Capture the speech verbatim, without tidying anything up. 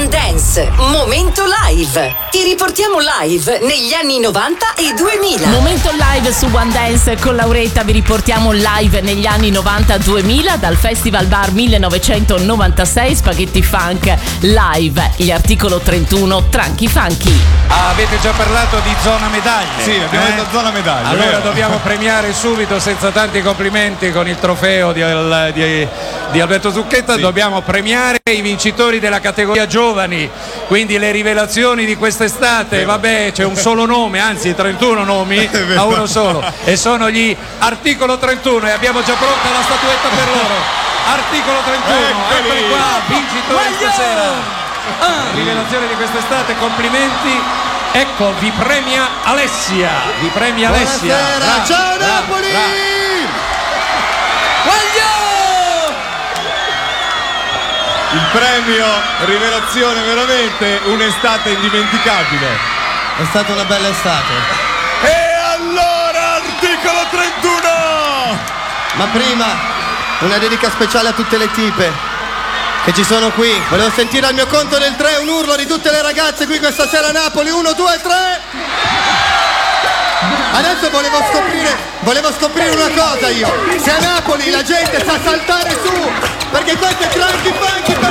One Dance, momento live. Ti riportiamo live negli anni novanta e duemila. Momento live su One Dance con Lauretta, vi riportiamo live negli anni novanta duemila dal Festival Bar millenovecentonovantasei Spaghetti Funk live, gli Articolo trentuno Tranchi Funky. Ah, avete già parlato di zona medaglie? Sì, abbiamo eh? detto zona medaglie. Allora vero? dobbiamo premiare subito, senza tanti complimenti, con il trofeo di, di, di Alberto Zucchetta. Sì. Dobbiamo premiare i vincitori della categoria giovani, quindi le rivelazioni di quest'estate. Vero. Vabbè, c'è un solo nome, anzi trentuno nomi a uno solo, e sono gli Articolo trentuno, e abbiamo già pronta la statuetta per loro. Articolo trentuno, Eccoli, eccoli qua, vincitori stasera. Ah, rivelazione di quest'estate, complimenti. Ecco, vi premia Alessia, vi premia Alessia. Buonasera, ciao Napoli! Il premio rivelazione, veramente un'estate indimenticabile. È stata una bella estate. E allora Articolo trentuno! Ma prima una dedica speciale a tutte le tipe che ci sono qui. Volevo sentire al mio conto del tre un urlo di tutte le ragazze qui questa sera a Napoli. Uno, due, tre. Adesso volevo scoprire Volevo scoprire una cosa io. Se a Napoli la gente sa saltare su, perché questo è Tranchi Funky.